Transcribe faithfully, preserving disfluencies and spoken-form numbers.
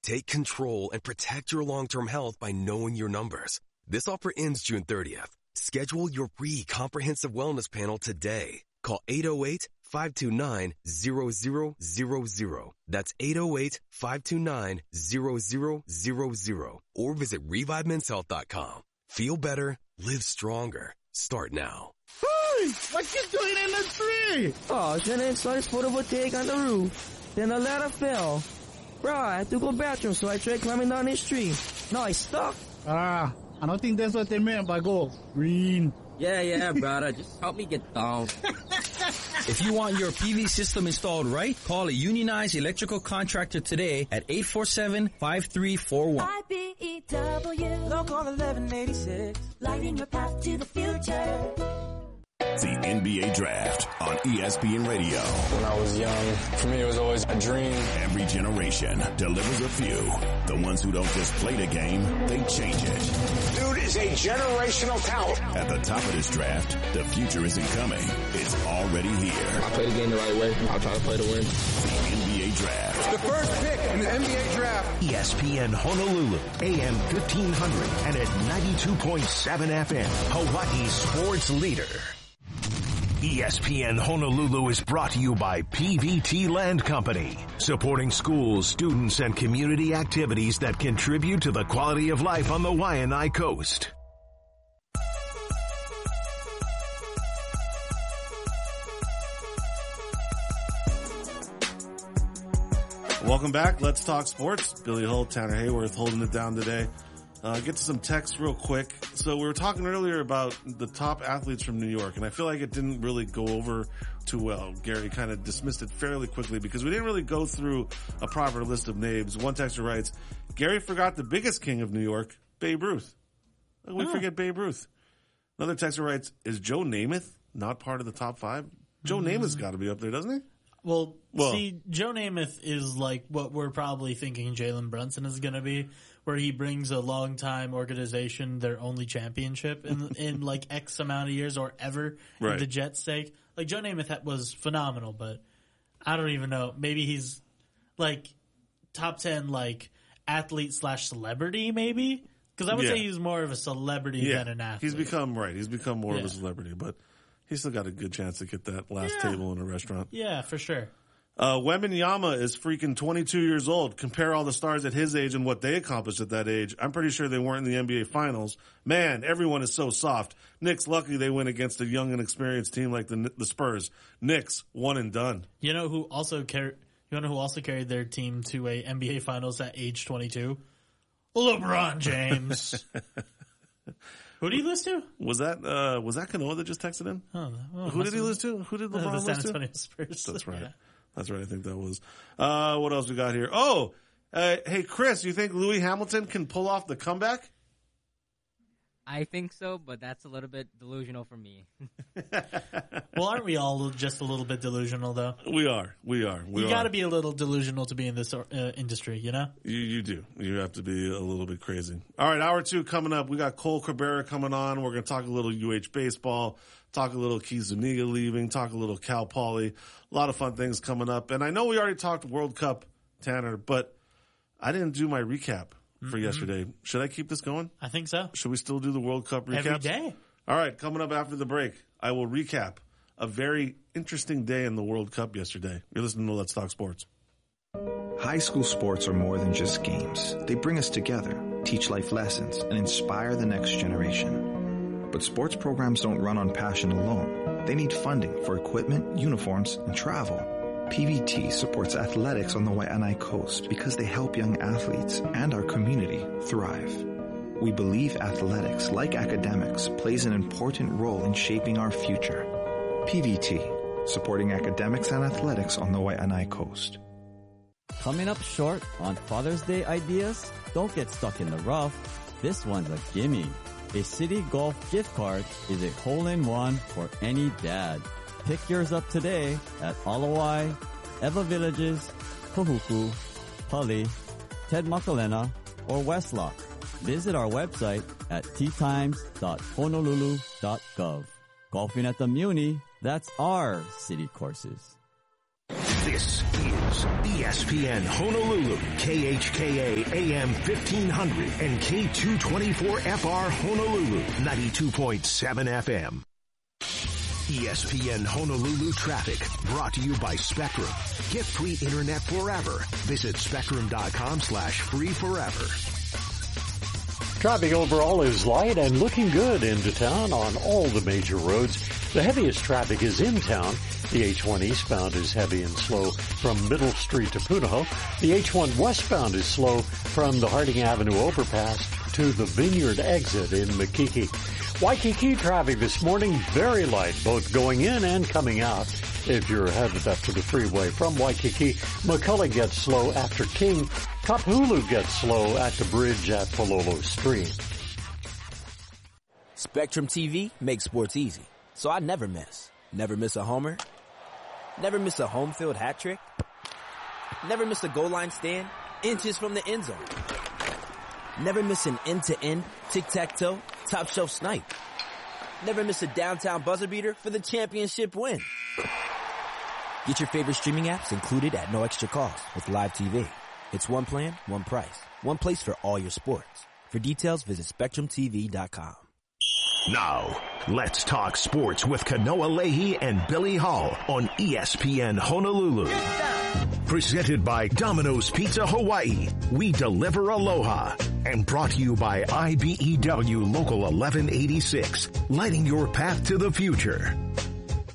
Take control and protect your long-term health by knowing your numbers. This offer ends June thirtieth. Schedule your free comprehensive wellness panel today. Call eight oh eight, five two nine, zero zero zero zero. That's eight oh eight, five two nine, zero zero zero zero. Or visit revive men's health dot com. Feel better, live stronger. Start now. Hey, what you doing in the tree? Oh, I was gonna install this photovoltaic on the roof. Then the ladder fell. Bro, I had to go bathroom, so I tried climbing down this tree. Now I stuck. Ah, I don't think that's what they meant by go green. Yeah, yeah, brother. Just help me get down. If you want your P V system installed right, call a unionized electrical contractor today at eight four seven, five three four one. I B E W, local eleven eighty-six, lighting your path to the future. The N B A Draft on E S P N Radio. When I was young, for me it was always a dream. Every generation delivers a few. The ones who don't just play the game, they change it. Dude is a generational talent. At the top of this draft, the future isn't coming. It's already here. I play the game the right way. I'll try to play to win. The N B A Draft. The first pick in the N B A Draft. E S P N Honolulu, A M fifteen hundred and at ninety-two point seven F M, Hawaii's sports leader. E S P N Honolulu is brought to you by P V T Land Company, supporting schools, students, and community activities that contribute to the quality of life on the Waianae Coast. Welcome back. Let's talk sports. Billy Holt, Tanner Hayworth holding it down today. Uh, get to some texts real quick. So we were talking earlier about the top athletes from New York, and I feel like it didn't really go over too well. Gary kind of dismissed it fairly quickly because we didn't really go through a proper list of names. One texter writes, Gary forgot the biggest king of New York, Babe Ruth. Like we oh. forget Babe Ruth. Another texter writes, is Joe Namath not part of the top five? Joe mm. Namath's got to be up there, doesn't he? Well, well, see, Joe Namath is like what we're probably thinking Jalen Brunson is going to be, where he brings a long-time organization their only championship in in like X amount of years or ever right. in the Jets' sake. Like, Joe Namath was phenomenal, but I don't even know. Maybe he's like top ten like athlete slash celebrity, maybe? Because I would yeah. say he's more of a celebrity yeah. than an athlete. He's become, right, he's become more yeah. of a celebrity, but he's still got a good chance to get that last yeah. table in a restaurant. Yeah, for sure. Uh, Wembanyama is freaking twenty-two years old. Compare all the stars at his age and what they accomplished at that age. I'm pretty sure they weren't in the N B A Finals. Man, everyone is so soft. Knicks, lucky they win against a young and experienced team like the the Spurs. Knicks, one and done. You know who also car- You know who also carried their team to a N B A Finals at age twenty-two? LeBron James. Who did he lose to? Was that uh, was that Kanoa that just texted in? Oh, well, Who did he lose to? Who did LeBron the San lose Antonio to? Spurs. That's right. Yeah. That's right. I think that was. Uh, what else we got here? Oh, uh, hey, Chris, you think Louis Hamilton can pull off the comeback? I think so, but that's a little bit delusional for me. Well, aren't we all just a little bit delusional, though? We are. We are. We you are. got to be a little delusional to be in this uh, industry, you know? You you do. You have to be a little bit crazy. All right, hour two coming up. We got Cole Cabrera coming on. We're going to talk a little U H baseball, talk a little Keith Zuniga leaving, talk a little Cal Poly. A lot of fun things coming up. And I know we already talked World Cup, Tanner, but I didn't do my recap for mm-hmm. yesterday. Should I keep this going? I think so. Should we still do the World Cup recaps? Every day. All right, coming up after the break, I will recap a very interesting day in the World Cup yesterday. You're listening to Let's Talk Sports. High school sports are more than just games. They bring us together, teach life lessons, and inspire the next generation. But sports programs don't run on passion alone. They need funding for equipment, uniforms, and travel. P V T supports athletics on the Waianae Coast because they help young athletes and our community thrive. We believe athletics, like academics, plays an important role in shaping our future. P V T, supporting academics and athletics on the Waianae Coast. Coming up short on Father's Day ideas? Don't get stuck in the rough. This one's a gimme. A City Golf gift card is a hole-in-one for any dad. Pick yours up today at Alawai, Eva Villages, Kahuku, Pali, Ted Makalena, or Westlock. Visit our website at tee times dot honolulu dot gov. Golfing at the Muni, that's our city courses. This is E S P N Honolulu, K H K A A M fifteen hundred and K two twenty-four F R Honolulu, ninety-two point seven F M. E S P N Honolulu traffic brought to you by Spectrum. Get free internet forever. Visit spectrum.com slash free forever. Traffic overall is light and looking good into town on all the major roads. The heaviest traffic is in town. The H one eastbound is heavy and slow from Middle Street to Punahou. The H one westbound is slow from the Harding Avenue overpass to the Vineyard exit in Makiki. Waikiki traffic this morning, very light, both going in and coming out. If you're headed up to the freeway from Waikiki, McCullough gets slow after King. Kapahulu gets slow at the bridge at Pololo Stream. Spectrum T V makes sports easy, so I never miss. Never miss a homer. Never miss a home field hat trick. Never miss a goal line stand inches from the end zone. Never miss an end-to-end, tic-tac-toe, top-shelf snipe. Never miss a downtown buzzer beater for the championship win. Get your favorite streaming apps included at no extra cost with Live T V. It's one plan, one price, one place for all your sports. For details, visit spectrum t v dot com. Now, let's talk sports with Kanoa Leahy and Billy Hall on E S P N Honolulu. Presented by Domino's Pizza Hawaii. We deliver aloha. And brought to you by I B E W Local eleven eighty-six. Lighting your path to the future.